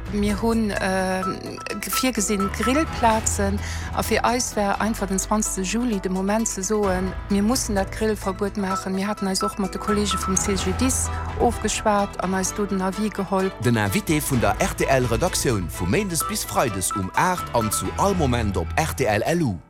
mir hunn vier gesinn Grillplatzen a fir Eisär einfach den 20. Juli de Moment ze soen. Wir mussten dat Grillverbot machen. Wir hatten als auch mat de Kollege vom CGDis aufgespart an als du den Navi geholt. Den Invité vun der RTL-Redaktion vu Mendes bis Freudes 8 an zu all Moment op RTL LU.